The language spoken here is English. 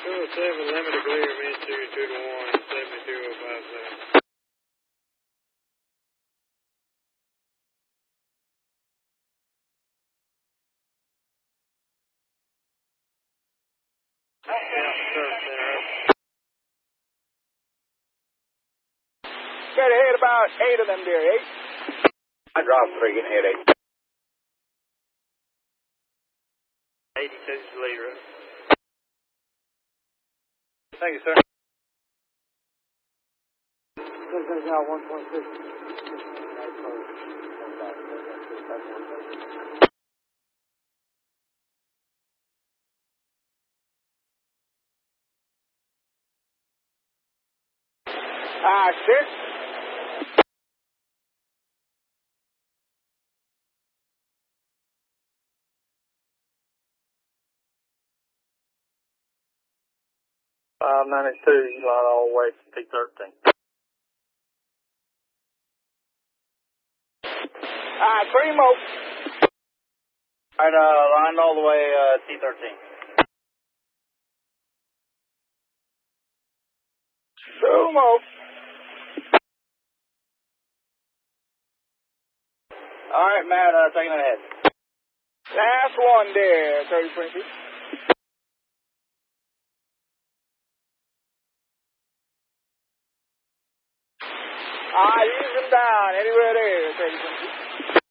207, limited clear, Mitsubishi 2 to 1, 72057. Got ahead about 8 of them there, 8. I dropped 3, getting hit 8. 82's Leroy. Thank you, sir. Goes out 1.6. Six. $592, you line all the way to T13. 3 more. Alright, lined all the way, T13. 2 more. Alright, Matt, taking it ahead. Last one there, 30.2. Ease them down, anywhere there, 30.2.